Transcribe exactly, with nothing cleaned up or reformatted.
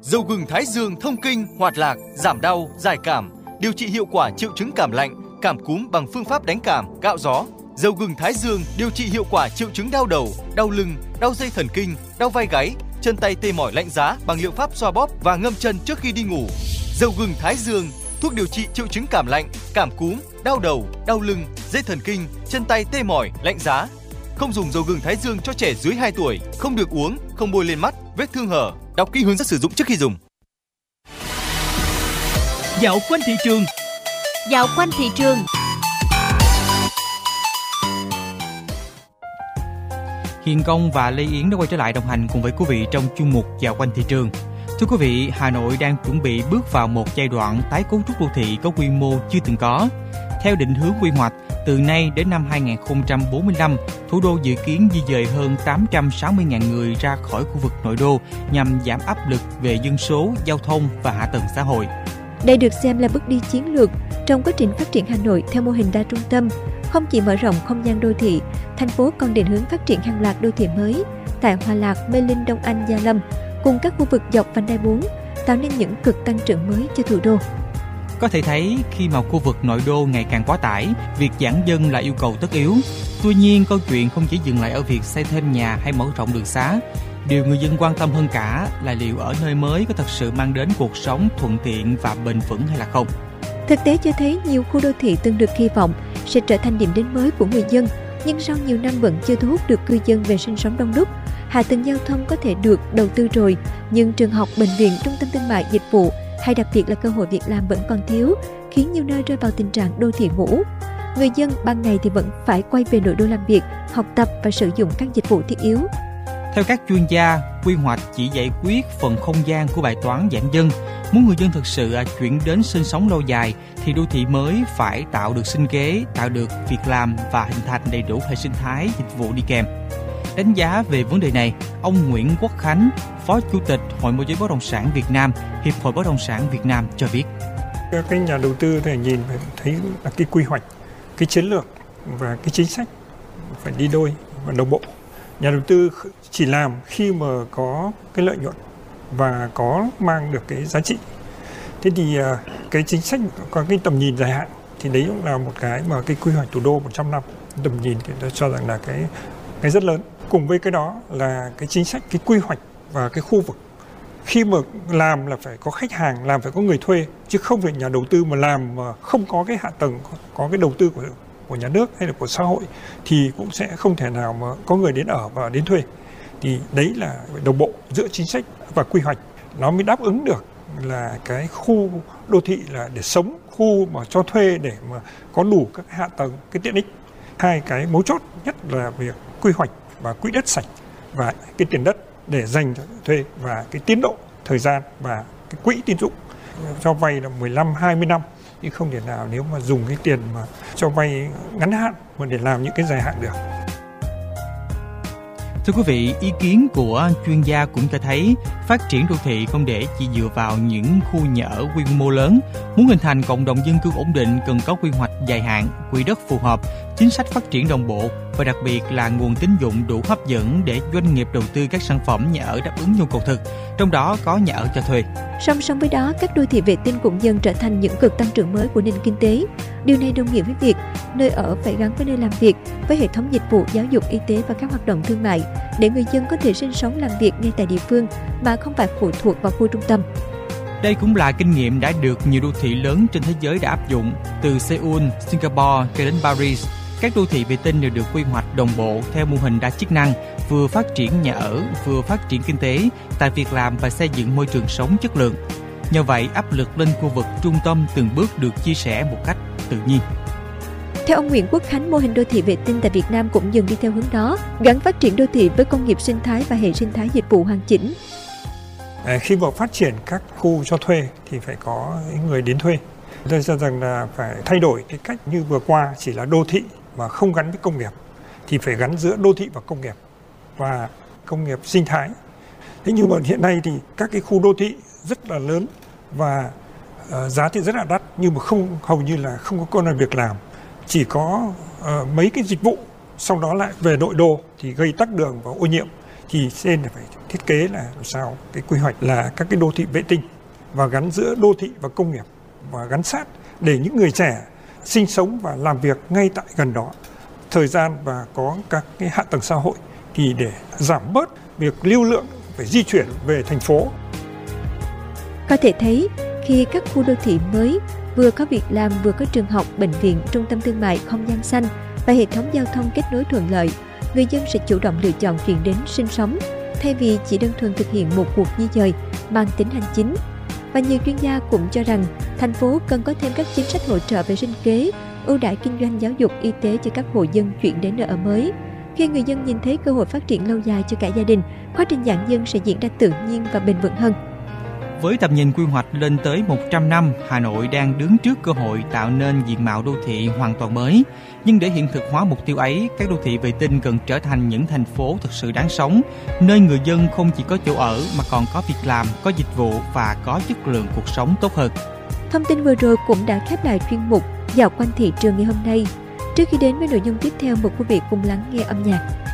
Dầu gừng Thái Dương thông kinh, hoạt lạc, giảm đau, giải cảm, điều trị hiệu quả triệu chứng cảm lạnh, cảm cúm bằng phương pháp đánh cảm, gạo gió. Dầu gừng Thái Dương điều trị hiệu quả triệu chứng đau đầu, đau lưng, đau dây thần kinh, đau vai gáy, chân tay tê mỏi lạnh giá bằng liệu pháp xoa bóp và ngâm chân trước khi đi ngủ. Dầu gừng Thái Dương, thuốc điều trị triệu chứng cảm lạnh, cảm cúm, đau đầu, đau lưng, dây thần kinh, chân tay tê mỏi, lạnh giá. Không dùng dầu gừng Thái Dương cho trẻ dưới hai tuổi, không được uống, không bôi lên mắt, vết thương hở. Đọc kỹ hướng dẫn sử dụng trước khi dùng. Dạo quanh thị trường. Dạo quanh thị trường. Hiền Công và Lê Yến đã quay trở lại đồng hành cùng với quý vị trong chuyên mục Dạo quanh thị trường. Thưa quý vị, Hà Nội đang chuẩn bị bước vào một giai đoạn tái cấu trúc đô thị có quy mô chưa từng có. Theo định hướng quy hoạch, từ nay đến năm hai không bốn lăm, thủ đô dự kiến di dời hơn tám trăm sáu mươi nghìn người ra khỏi khu vực nội đô nhằm giảm áp lực về dân số, giao thông và hạ tầng xã hội. Đây được xem là bước đi chiến lược trong quá trình phát triển Hà Nội theo mô hình đa trung tâm. Không chỉ mở rộng không gian đô thị, thành phố còn định hướng phát triển hàng loạt đô thị mới tại Hòa Lạc, Mê Linh, Đông Anh, Gia Lâm cùng các khu vực dọc vành đai bốn, tạo nên những cực tăng trưởng mới cho thủ đô. Có thể thấy khi mà khu vực nội đô ngày càng quá tải, việc giãn dân là yêu cầu tất yếu. Tuy nhiên, câu chuyện không chỉ dừng lại ở việc xây thêm nhà hay mở rộng đường xá. Điều người dân quan tâm hơn cả là liệu ở nơi mới có thật sự mang đến cuộc sống thuận tiện và bền vững hay là không. Thực tế cho thấy nhiều khu đô thị từng được kỳ vọng sẽ trở thành điểm đến mới của người dân, nhưng sau nhiều năm vẫn chưa thu hút được cư dân về sinh sống đông đúc. Hạ tầng giao thông có thể được đầu tư rồi, nhưng trường học, bệnh viện, trung tâm thương mại, dịch vụ hay đặc biệt là cơ hội việc làm vẫn còn thiếu, khiến nhiều nơi rơi vào tình trạng đô thị ngủ. Người dân ban ngày thì vẫn phải quay về nội đô làm việc, học tập và sử dụng các dịch vụ thiết yếu. Theo các chuyên gia, quy hoạch chỉ giải quyết phần không gian của bài toán giãn dân. Muốn người dân thực sự chuyển đến sinh sống lâu dài thì đô thị mới phải tạo được sinh kế, tạo được việc làm và hình thành đầy đủ hệ sinh thái dịch vụ đi kèm. Đánh giá về vấn đề này, ông Nguyễn Quốc Khánh, Phó Chủ tịch Hội Môi giới Bất động sản Việt Nam, Hiệp hội Bất động sản Việt Nam cho biết. Các cái nhà đầu tư thì nhìn phải thấy là cái quy hoạch, cái chiến lược và cái chính sách phải đi đôi và đồng bộ. Nhà đầu tư chỉ làm khi mà có cái lợi nhuận và có mang được cái giá trị. Thế thì cái chính sách có cái tầm nhìn dài hạn thì đấy cũng là một cái mà cái quy hoạch thủ đô một trăm năm, tầm nhìn thì tôi cho rằng là cái cái rất lớn. Cùng với cái đó là cái chính sách, cái quy hoạch và cái khu vực. Khi mà làm là phải có khách hàng, làm phải có người thuê, chứ không phải nhà đầu tư mà làm mà không có cái hạ tầng, có cái đầu tư của của nhà nước hay là của xã hội thì cũng sẽ không thể nào mà có người đến ở và đến thuê. Thì đấy là đồng bộ giữa chính sách và quy hoạch, nó mới đáp ứng được là cái khu đô thị là để sống, khu mà cho thuê để mà có đủ các hạ tầng, cái tiện ích. Hai cái mấu chốt nhất là việc quy hoạch và quỹ đất sạch và cái tiền đất để dành cho thuê và cái tiến độ thời gian và cái quỹ tín dụng cho vay là mười lăm hai mươi năm, chứ không thể nào nếu mà dùng cái tiền mà cho vay ngắn hạn mà để làm những cái dài hạn được. Thưa quý vị, ý kiến của chuyên gia cũng cho thấy phát triển đô thị không để chỉ dựa vào những khu nhà ở quy mô lớn. Muốn hình thành cộng đồng dân cư ổn định cần có quy hoạch dài hạn, quỹ đất phù hợp, chính sách phát triển đồng bộ và đặc biệt là nguồn tín dụng đủ hấp dẫn để doanh nghiệp đầu tư các sản phẩm nhà ở đáp ứng nhu cầu thực, trong đó có nhà ở cho thuê. Song song với đó, các đô thị vệ tinh cũng dần trở thành những cực tăng trưởng mới của nền kinh tế. Điều này đồng nghĩa với việc nơi ở phải gắn với nơi làm việc, với hệ thống dịch vụ giáo dục, y tế và các hoạt động thương mại để người dân có thể sinh sống làm việc ngay tại địa phương mà không phải phụ thuộc vào khu trung tâm. Đây cũng là kinh nghiệm đã được nhiều đô thị lớn trên thế giới đã áp dụng, từ Seoul, Singapore cho đến Paris. Các đô thị vệ tinh đều được quy hoạch đồng bộ theo mô hình đa chức năng, vừa phát triển nhà ở, vừa phát triển kinh tế, tạo việc làm và xây dựng môi trường sống chất lượng. Nhờ vậy, áp lực lên khu vực trung tâm từng bước được chia sẻ một cách tự nhiên. Theo ông Nguyễn Quốc Khánh, mô hình đô thị vệ tinh tại Việt Nam cũng dần đi theo hướng đó, gắn phát triển đô thị với công nghiệp sinh thái và hệ sinh thái dịch vụ hoàn chỉnh. À, khi mà phát triển các khu cho thuê thì phải có người đến thuê. Tôi cho rằng là phải thay đổi cái cách như vừa qua chỉ là đô thị mà không gắn với công nghiệp, thì phải gắn giữa đô thị và công nghiệp và công nghiệp sinh thái. Thế nhưng mà hiện nay thì các cái khu đô thị rất là lớn và uh, giá thì rất là đắt, nhưng mà không hầu như là không có công ăn việc làm, chỉ có uh, mấy cái dịch vụ, sau đó lại về nội đô thì gây tắc đường và ô nhiễm. thì trên phải thiết kế là làm sao cái quy hoạch là các cái đô thị vệ tinh và gắn giữa đô thị và công nghiệp và gắn sát để những người trẻ sinh sống và làm việc ngay tại gần đó, thời gian và có các cái hạ tầng xã hội thì để giảm bớt việc lưu lượng phải di chuyển về thành phố. Có thể thấy khi các khu đô thị mới vừa có việc làm, vừa có trường học, bệnh viện, trung tâm thương mại, không gian xanh và hệ thống giao thông kết nối thuận lợi, người dân sẽ chủ động lựa chọn chuyển đến sinh sống thay vì chỉ đơn thuần thực hiện một cuộc di dời mang tính hành chính. Và nhiều chuyên gia cũng cho rằng thành phố cần có thêm các chính sách hỗ trợ về sinh kế, ưu đãi kinh doanh, giáo dục, y tế cho các hộ dân chuyển đến nơi ở mới. Khi người dân nhìn thấy cơ hội phát triển lâu dài cho cả gia đình, quá trình giãn dân sẽ diễn ra tự nhiên và bền vững hơn. Với tầm nhìn quy hoạch lên tới một trăm năm, Hà Nội đang đứng trước cơ hội tạo nên diện mạo đô thị hoàn toàn mới. Nhưng để hiện thực hóa mục tiêu ấy, các đô thị vệ tinh cần trở thành những thành phố thực sự đáng sống, nơi người dân không chỉ có chỗ ở mà còn có việc làm, có dịch vụ và có chất lượng cuộc sống tốt hơn. Thông tin vừa rồi cũng đã khép lại chuyên mục Dạo quanh thị trường ngày hôm nay. Trước khi đến với nội dung tiếp theo, mời quý vị cùng lắng nghe âm nhạc.